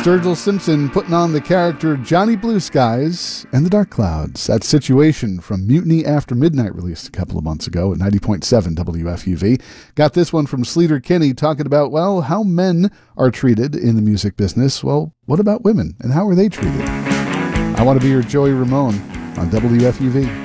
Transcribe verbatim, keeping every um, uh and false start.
Sturgill Simpson putting on the character Johnny Blue Skies and the Dark Clouds. That Situation from Mutiny After Midnight, released a couple of months ago at ninety point seven W F U V. Got this one from Sleater Kinney talking about, well, how men are treated in the music business. Well, what about women and how are they treated? I Want to Be Your Joey Ramone on W F U V.